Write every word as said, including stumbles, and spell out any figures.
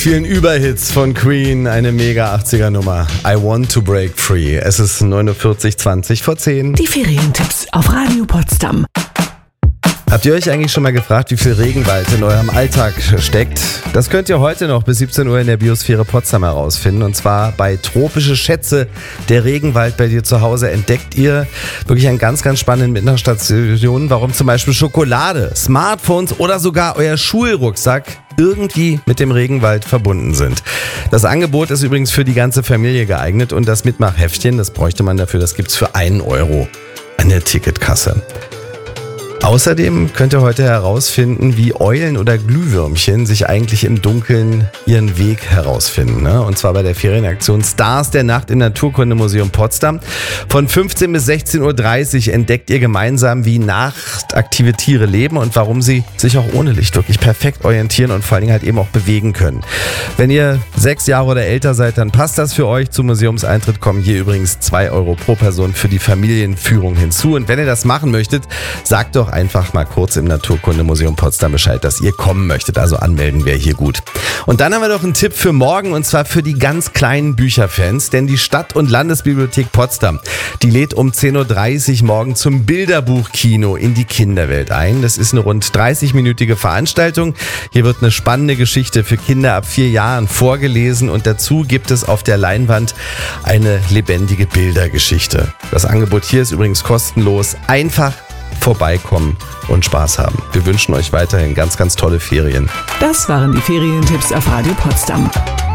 Vielen Überhits von Queen, eine mega achtziger-Nummer. I want to break free. Es ist neunundvierzig zwanzig vor zehn. Die Ferientipps auf Radio Potsdam. Habt ihr euch eigentlich schon mal gefragt, wie viel Regenwald in eurem Alltag steckt? Das könnt ihr heute noch bis siebzehn Uhr in der Biosphäre Potsdam herausfinden. Und zwar bei Tropische Schätze, der Regenwald bei dir zu Hause, entdeckt ihr wirklich einen ganz, ganz spannenden Mitnachstationen, warum zum Beispiel Schokolade, Smartphones oder sogar euer Schulrucksack irgendwie mit dem Regenwald verbunden sind. Das Angebot ist übrigens für die ganze Familie geeignet und das Mitmachheftchen, das bräuchte man dafür, das gibt's für einen Euro an der Ticketkasse. Außerdem könnt ihr heute herausfinden, wie Eulen oder Glühwürmchen sich eigentlich im Dunkeln ihren Weg herausfinden. Ne? Und zwar bei der Ferienaktion Stars der Nacht im Naturkundemuseum Potsdam. Von fünfzehn bis sechzehn Uhr dreißig entdeckt ihr gemeinsam, wie nachtaktive Tiere leben und warum sie sich auch ohne Licht wirklich perfekt orientieren und vor allen Dingen halt eben auch bewegen können. Wenn ihr sechs Jahre oder älter seid, dann passt das für euch. Zum Museumseintritt kommen hier übrigens zwei Euro pro Person für die Familienführung hinzu. Und wenn ihr das machen möchtet, sagt doch einfach mal kurz im Naturkundemuseum Potsdam Bescheid, dass ihr kommen möchtet. Also anmelden wäre hier gut. Und dann haben wir noch einen Tipp für morgen und zwar für die ganz kleinen Bücherfans, denn die Stadt- und Landesbibliothek Potsdam, die lädt um zehn Uhr dreißig morgen zum Bilderbuchkino in die Kinderwelt ein. Das ist eine rund dreißig-minütige Veranstaltung. Hier wird eine spannende Geschichte für Kinder ab vier Jahren vorgelesen und dazu gibt es auf der Leinwand eine lebendige Bildergeschichte. Das Angebot hier ist übrigens kostenlos. Einfach vorbeikommen und Spaß haben. Wir wünschen euch weiterhin ganz, ganz tolle Ferien. Das waren die Ferientipps auf Radio Potsdam.